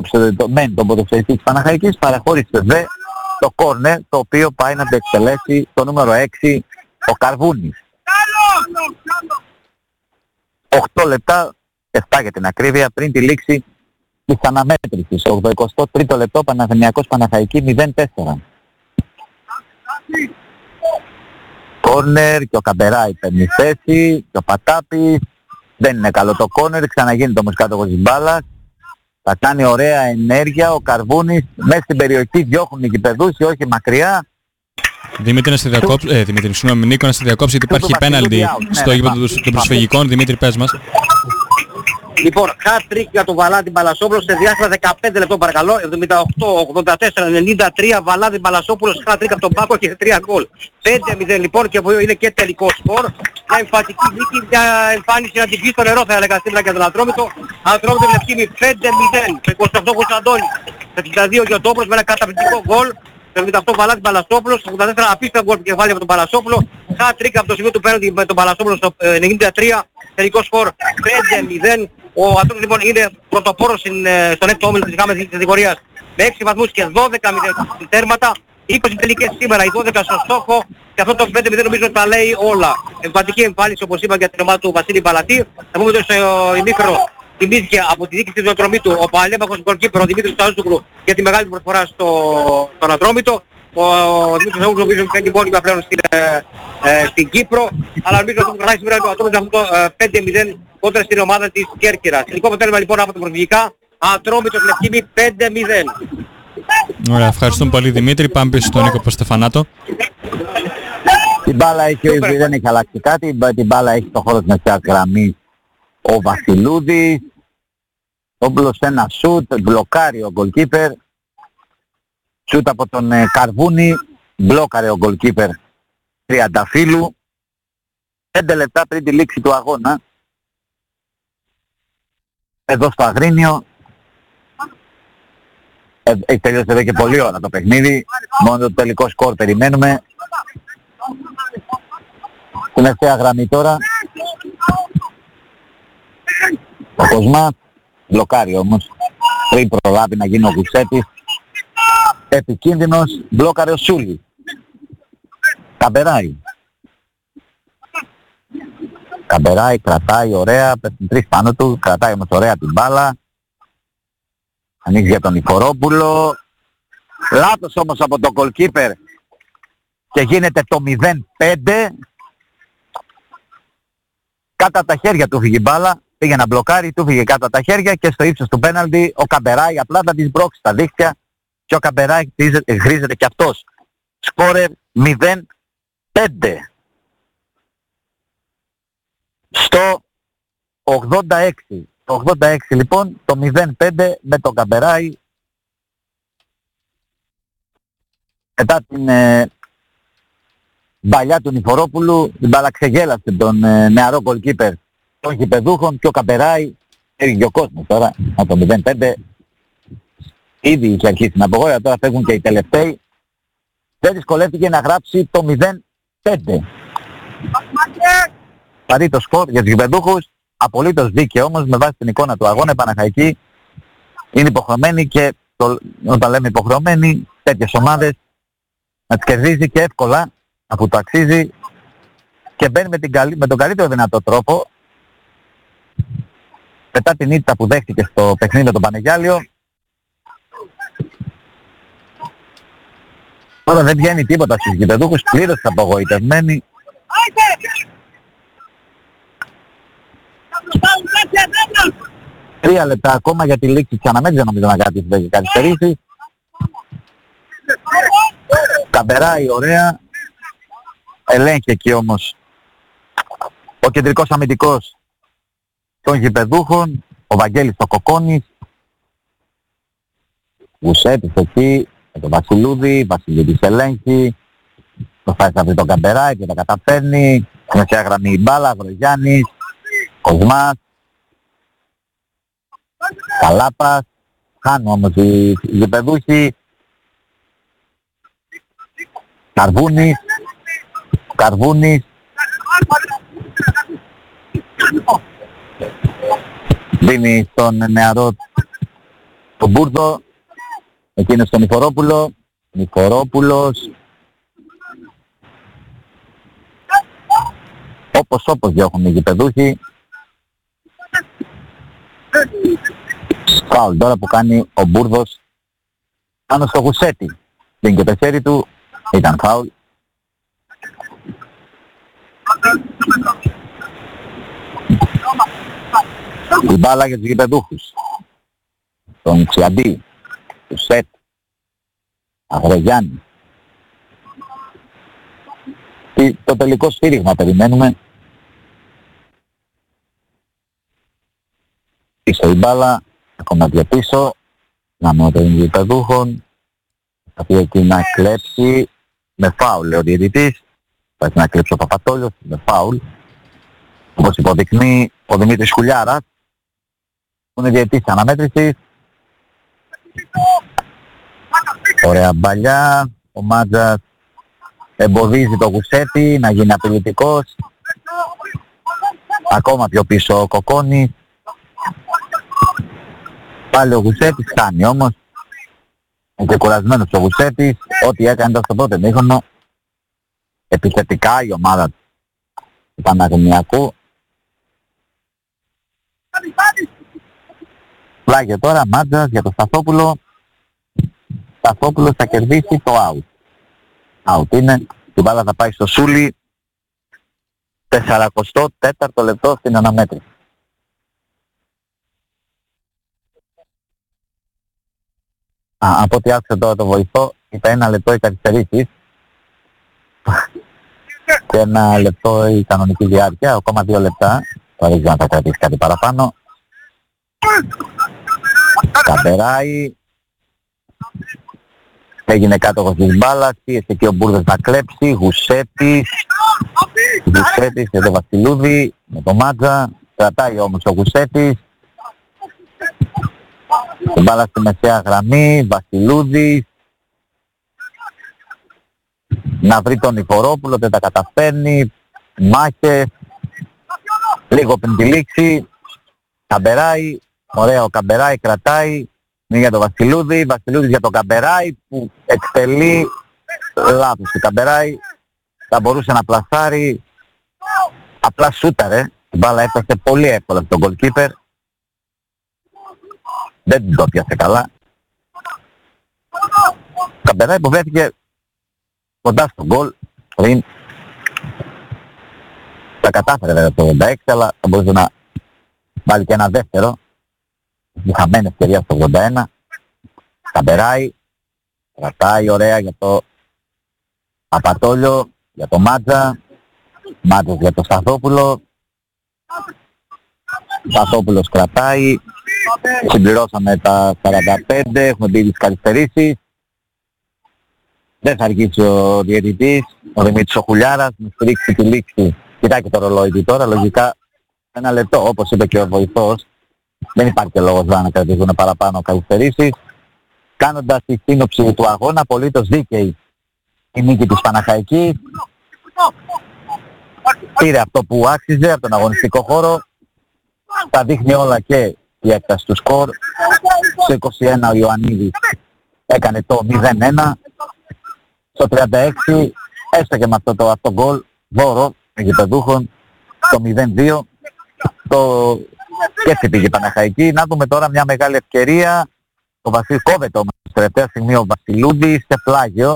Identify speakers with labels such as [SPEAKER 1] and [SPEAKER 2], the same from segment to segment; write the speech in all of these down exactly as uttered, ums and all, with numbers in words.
[SPEAKER 1] το, το, μένει τον ποδοσφαιριστή της Παναχαϊκής, παραχώρησε δε το κόρνερ, το οποίο πάει να το εκτελέσει το νούμερο έξι, ο Καρβούνης. οκτώ λεπτά, επτά για την ακρίβεια, πριν τη λήξη της αναμέτρησης. ογδοηκοστό τρίτο λεπτό, Παναθηναϊκός Παναχαϊκή μηδέν τέσσερα. Κόρνερ και ο Καμπεράη παίρνει θέση και ο Πατάπης. Δεν είναι καλό το κόρνερ, ξαναγίνεται όμως κάτω της μπάλας. Θα κάνει ωραία ενέργεια ο Καρβούνης, μέσα στην περιοχή διώχνουν οι γηπεδούσεις, όχι μακριά.
[SPEAKER 2] Δημήτρη, να στη διακόψει, ε, Δημήτρη, συγγνώμη, Νίκο, να στη διακόψει γιατί υπάρχει πέναλτι στο γήπεδο των προσφυγικών. Δημήτρη, πες μας.
[SPEAKER 3] Λοιπόν, hat-trick για τον Βαλάντι Μπαλασόπουλο σε διάστημα δεκαπέντε λεπτών παρακαλώ, εβδομήντα οκτώ ογδόντα τέσσερα ενενήντα τρία, Βαλάντι Μπαλασόπουλος, hat-trick από τον Πάκο και τρία γκολ. πέντε μηδέν λοιπόν και είναι και τελικό σκορ. Μια εμφαντική νίκη, μια εμφάνιση να την πει στο νερό θα έλεγα σήμερα για τον Ατρόμητο. Ατρόμητο Λευκήμη πέντε μηδέν, είκοσι οκτώ Κωνσταντώνη, εξήντα δύο Γιωτόπουλος με ένα καταπληκτικό γκολ. εβδομήντα οκτώ Βαλάντι Μπαλασόπουλος, ογδόντα τέσσερα απίστευτα γκολ που κεφάλι από τον Μπαλασόπουλο. Hat-trick από το σημείο του πέναντι με τον Μπαλασόπουλο στο ενενήντα τρία, τελικό σκορ πέντε μηδέν. Ο Ατρόμητος λοιπόν είναι πρωτοπόρος στον έκτο όμιλο της γάμας της κατηγορίας με έξι βαθμούς και δώδεκα μηδέν τέρματα, είκοσι τελικές σήμερα, οι δώδεκα στο στόχο και αυτό το πέντε μηδέν νομίζω τα λέει όλα. Εμφαντική εμφάνιση όπως είπα για την ομάδα του Βασίλη Παλατή. Θα πούμε ότι στο ημίχρονο τιμήθηκε από τη διοίκηση του Ατρομήτου ο παλέμαχος γκολκίπερ ο Δημήτρης Ταούστουκλου για τη μεγάλη προσφορά στο, στον Ατρόμητο. Ο Δημήτρης Ταούστουκλου νομίζω ότι κάνει μόνιμα πλέον στην, ε, ε, στην Κύπρο, αλλά νομίζω ότι θα χάσει σήμερα το Ατρόμητο αυτό το ε, πέντε μηδέν κόντρα στην ομάδα της Κέρκυρας. Τελικό αποτέλεσμα λοιπόν από το προσφυγικά, Ατρόμητος Λευκήμη πέντε μηδέν.
[SPEAKER 2] Ωραία, ευχαριστούμε πολύ Δημήτρη. Πάμε πίσω στον Νίκο Παστεφανάτο.
[SPEAKER 1] Την μπάλα έχει ο Ιβρή, δεν έχει αλλάξει κάτι. Την μπάλα έχει στο χώρο της μεσαίας γραμμής ο Βασιλούδης. Όμπλος ένα σουτ, μπλοκάρει ο γκολκίπερ. Σουτ από τον ε, Καρβούνη, μπλόκαρε ο γκολκίπερ Τριανταφύλου. Πέντε λεπτά πριν τη λήξη του αγώνα. Εδώ στο Αγρίνιο. Ε, έχει τελειώσει εδώ και πολλή ώρα το παιχνίδι. Μόνο το τελικό σκορ περιμένουμε. Στην ευθεία γραμμή τώρα. Ο Κοσμάς μπλοκάρει όμως. Πριν προλάβει να γίνει ο Γουσέτης. Επικίνδυνος, μπλόκαρε ο Σούλη. Καμπεράει. Καμπεράει, κρατάει ωραία, πέφτουν τρεις πάνω του, κρατάει όμως ωραία την μπάλα. Ανοίγει για τον Ιφορόπουλο. Λάθος όμως από τον goalkeeper και γίνεται το μηδέν πέντε. Κάτω από τα χέρια του φύγει η μπάλα, πήγε να μπλοκάρει, του φύγε κάτω από τα χέρια και στο ύψος του πέναλτι ο Καμπεράει απλά θα της μπρώξει τα δίχτυα και ο Καμπεράει χρήζεται και αυτός. Σκόρερ μηδέν πέντε. Στο ογδόντα έξι. Το ογδόντα έξι λοιπόν, το μηδέν πέντε με τον Καμπεράει. Μετά την ε, μπαλιά του Νιφορόπουλου, την μπάλα ξεγέλασε τον ε, νεαρό goalkeeper των γηπεδούχων και ο Καμπεράει έρχεται ο κόσμος τώρα από το μηδέν πέντε. Ήδη είχε αρχίσει την απογόρια, τώρα φεύγουν και οι τελευταίοι. Δεν δυσκολεύτηκε να γράψει το μηδέν πέντε. Παρεί το σκορ για τους γηπεδούχους, απολύτως δίκαιο όμως με βάση την εικόνα του αγώνα. Η Παναχαϊκή είναι υποχρεωμένη και το, όταν λέμε υποχρεωμένη, τέτοιες ομάδες να τις κερδίζει και εύκολα αφού το αξίζει και μπαίνει με, την καλή, με τον καλύτερο δυνατό τρόπο. Μετά την ήττα που δέχτηκε στο παιχνίδι με τον Πανεγιάλιο, τώρα δεν βγαίνει τίποτα στους γηπεδούχους, πλήρως απογοητευμένοι. Τρία λεπτά ακόμα για τη λήξη της αναμέτρησης, δεν νομίζω να κάτι έχει καθυστερήσει. Καμπεράει ωραία, ελέγχει εκεί όμως ο κεντρικός αμυντικός των γηπεδούχων, ο Βαγγέλης το Κοκόνης. Γουσέτης εκεί με τον Βασιλούδη, Βασιλούδης ελέγχει, προσπάθησε να βρει τον Καμπεράει και τα καταφέρνει. Μεσαία γραμμή η μπάλα, Βρογιάννης, Κοσμάς, Καλάπας, χάνουν όμως οι γηπεδούχοι. Καρβούνης, Καρβούνης, δίνει στον νεαρό τον Μπούρδο, εκείνος τον Νηφορόπουλο, Νηφορόπουλος, όπως όπως διώχνουν οι γηπεδούχοι. Φάουλ τώρα που κάνει ο Μπούρδος πάνω στο Γουσέτη. Δίνει και το χέρι του, ήταν φάουλ. Η μπάλα για τους γηπεδούχους. Τον Τσιαντή, του Σετ, Αγρογιάννη. Το τελικό σφύριγμα περιμένουμε. Πίσω η μπάλα, ακόμα πιο πίσω. Να μόνο των γηπεδούχων. Θα πει εκεί να κλέψει με φάουλ, λέει ο διαιτητής. Θα να κλέψει ο Παπατόλιος με φάουλ. Όπως υποδεικνύει ο Δημήτρης Χουλιάρας, που είναι διαιτητής αναμέτρησης. Ωραία μπαλιά, ο Μάτζας εμποδίζει το Γουσέτη να γίνει απειλητικός. Ακόμα πιο πίσω ο Κοκόνης. Πάλι ο Γουσέτης κάνει όμως. Είναι και κουρασμένος ο Γουσέτης. Ό,τι έκανε ήταν στο πρώτο μήχρονο. Επιθετικά η ομάδα του Παναγεννιακού. Πλάγιο τώρα, Μάτζας για τον Σταθόπουλο. Σταθόπουλος θα κερδίσει το out. Out είναι. Η μπάλα θα πάει στο Σούλι. σαράντα τέταρτο λεπτό στην αναμέτρηση. Α, από ό,τι άκουσα τώρα το βοηθό, είπε ένα λεπτό οι καθυστερήσεις. Και ένα λεπτό η κανονική διάρκεια, ακόμα δύο λεπτά. Τώρα δεν ξέρω αν θα κρατήσει κάτι παραπάνω. Καμπεράει. Έγινε κάτω της μπάλας, πίεσε και ο Μπούρδος να κλέψει, Γουσέτης. Γουσέτης και το Βασιλούδη με το Μάτζα. Κρατάει όμως ο Γουσέτης. Την μπάλα στη μεσαία γραμμή, Βασιλούδης. Να βρει τον Νηφορόπουλο, δεν τα καταφέρνει. Μάχες. Λίγο πριν τη λήξη. Καμπεράει. Ωραία, ο Καμπεράει κρατάει. Είναι για τον Βασιλούδη. Βασιλούδης για τον Καμπεράει που εκτελεί λάθος. Ο Καμπεράει θα μπορούσε να πλασάρει. Απλά σούταρε. Η μπάλα έφτασε πολύ εύκολα στον goalkeeper. Δεν την το πιάσε καλά. Ο Καμπεράει που βρέθηκε κοντά στον γκολ πριν. Τα κατάφερε βέβαια το ογδόντα έξι, αλλά θα μπορούσε να βάλει και ένα δεύτερο. Μια χαμένη ευκαιρία στο ογδόντα ένα. Καμπεράει. Κρατάει ωραία για το Απατόλιο, για το Μάτζα. Μάτζας για το Σταθόπουλο. Σταθόπουλος κρατάει. Συμπληρώσαμε τα σαράντα πέντε, έχουμε μπει τις καθυστερήσεις. Δεν θα αργήσει ο διαιτητής, ο Δημήτρης ο Χουλιάρας, να στηρίξει τη λήξη. Κοιτάει και το ρολόι του τώρα, λογικά ένα λεπτό, όπως είπε και ο βοηθός. Δεν υπάρχει και λόγος να κρατήσουν παραπάνω καθυστερήσεις. Κάνοντας τη σύνοψη του αγώνα, απολύτως δίκαιη η νίκη της Παναχαϊκής. Πήρε αυτό που άξιζε από τον αγωνιστικό χώρο. Τα δείχνει όλα και η έκταση του σκορ. Στο είκοσι ένα ο Ιωαννίδης έκανε το μηδέν ένα. Στο τριάντα έξι έστω και με αυτό το αυτό γκολ δώρο γηπεδούχων το μηδέν δύο. Το... Και έτσι πήγε η Παναχαϊκή. Να δούμε τώρα μια μεγάλη ευκαιρία. Ο Βασίλης κόβεται όμως στη τελευταία στιγμή ο Βασιλούδης σε πλάγιο.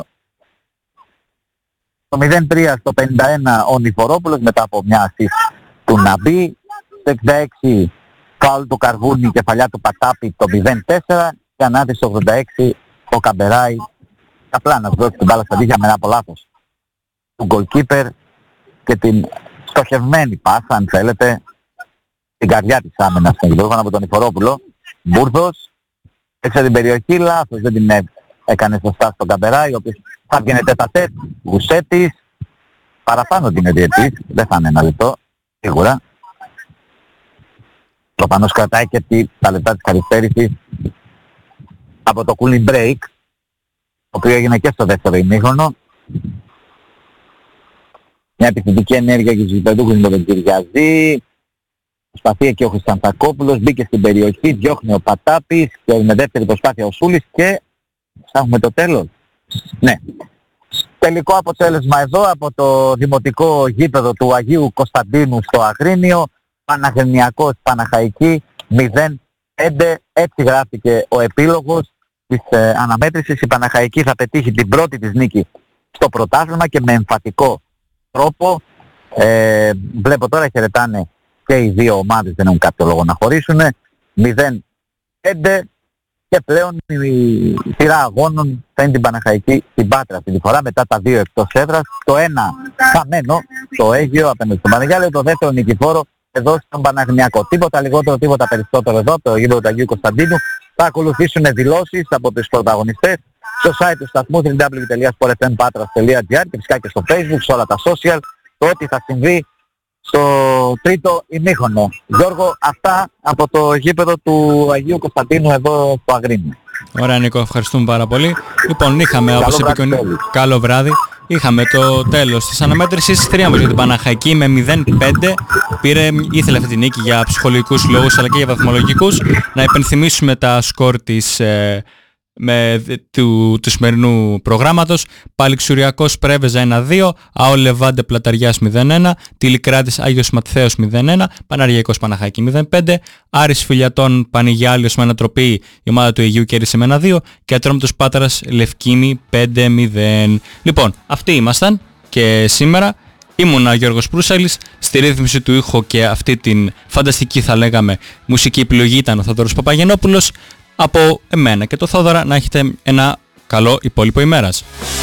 [SPEAKER 1] Το μηδέν τρία στο πενήντα ένα ο Νηφορόπουλος μετά από μια assist του Ναμπή. Στο εξήντα έξι φάουλ του Καρβούνη, κεφαλιά του Πατάπη το μηδέν τέσσερα. Και ανάδει στο ογδόντα έξι ο Καμπεράει. Απλά να δώσει την μπάλα στα δίχια με ένα από λάθος του goalkeeper και την στοχευμένη πάσα, αν θέλετε, στην καρδιά της άμυνας των γηπεδούχων από τον Νηφορόπουλο. Μπούρδος έξω την περιοχή, λάθος, δεν την έκανε σωστά στον Καμπεράει, ο οποίος θα βγαίνει τέτα τέτ. Γουσέτης, παραπάνω την διετής, δεν θα είναι ένα λεπτό, σίγουρα. Προφανώς κρατάει και τα λεπτά της καθυστέρησης από το cooling break, το οποίο έγινε και στο δεύτερο ημίχρονο. Μια επιθετική ενέργεια για τους γηπεδούχους με τον Κυριαζή. Προσπαθεί εκεί ο Χρυστανθακόπουλος, μπήκε στην περιοχή, διώχνει ο Πατάπης και με δεύτερη προσπάθεια ο Σούλης και έχουμε το τέλος. Ναι. Τελικό αποτέλεσμα εδώ από το δημοτικό γήπεδο του Αγίου Κωνσταντίνου στο Αγρίνιο. Παναγεννιακός Παναχαϊκή μηδέν πέντε. Έτσι γράφτηκε ο επίλογος της ε, αναμέτρησης. Η Παναχαϊκή θα πετύχει την πρώτη της νίκη στο πρωτάθλημα και με εμφατικό τρόπο. Ε, βλέπω τώρα χαιρετάνε και οι δύο ομάδες, δεν έχουν κάποιο λόγο να χωρίσουν. μηδέν πέντε και πλέον η σειρά αγώνων θα είναι την Παναχαϊκή στην Πάτρα αυτή τη φορά μετά τα δύο εκτός έδρας. Το ένα χαμένο στο Αίγυο απέναντι στον Πανεγιάλεο, το δεύτερο νικηφόρο εδώ στον Παναγνιακό. Τίποτα λιγότερο, τίποτα περισσότερο εδώ από το γήπεδο του Αγίου Κωνσταντίνου. Θα ακολουθήσουν δηλώσεις από τους πρωταγωνιστές στο site του σταθμού double-u double-u double-u τελεία sport f m patras τελεία g r και φυσικά και στο Facebook, σε όλα τα social, το ότι θα συμβεί στο τρίτο ημίχρονο. Γιώργο, αυτά από το γήπεδο του Αγίου Κωνσταντίνου εδώ στο Αγρίνιο.
[SPEAKER 2] Ωραία Νίκο, ευχαριστούμε πάρα πολύ. Λοιπόν, είχαμε, όπως είπε και ο Νίκο, καλό βράδυ. Είχαμε το τέλος της αναμέτρησης, θρίαμβος για την Παναχαϊκή με μηδέν πέντε. Πήρε, ήθελε αυτή τη νίκη για ψυχολογικούς λόγους αλλά και για βαθμολογικούς. Να υπενθυμίσουμε τα σκορ της ε, με, του, του σημερινού προγράμματος. Παλιξουριακός Πρέβεζα ένα δύο, ΑΟ Λεβάντε Πλαταριάς μηδέν ένα, Τηλικράτης Άγιος Ματθαίος μηδέν ένα, Παναργιακός Παναχαϊκή μηδέν πέντε, Άρης Φιλιατών Πανηγιάλιος με ανατροπή, η ομάδα του Αιγείου κέρδισε με ένα δύο και Ατρόμητος Πάτρας Λευκίνη πέντε μηδέν. Λοιπόν, αυτοί ήμασταν και σήμερα. Ήμουν ο Γιώργος Προύσαλης, στη ρύθμιση του ήχου και αυτή την φανταστική θα λέγαμε μουσική επιλογή ήταν ο Θόδωρος Παπαγενόπουλος. Από εμένα και το Θόδωρα να έχετε ένα καλό υπόλοιπο ημέρας.